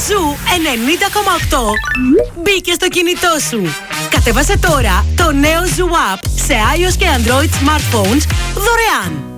Ζου 90,8 μπήκε στο κινητό σου. Κατέβασε τώρα το νέο Ζου App σε iOS και Android smartphones δωρεάν.